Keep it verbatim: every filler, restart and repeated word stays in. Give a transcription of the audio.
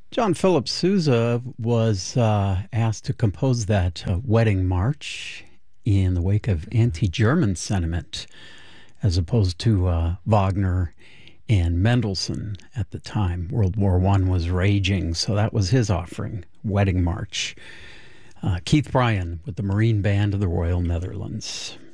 John Philip Sousa was uh, asked to compose that uh, wedding march in the wake of anti-German sentiment, as opposed to uh, Wagner and Mendelssohn at the time. World War One was raging, so that was his offering, Wedding March. Uh, Keith Bryan with the Marine Band of the Royal Netherlands.